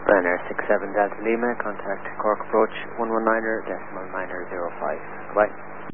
Ryanair 67 Delta Lima, contact Cork approach 119er decimal 905. Goodbye.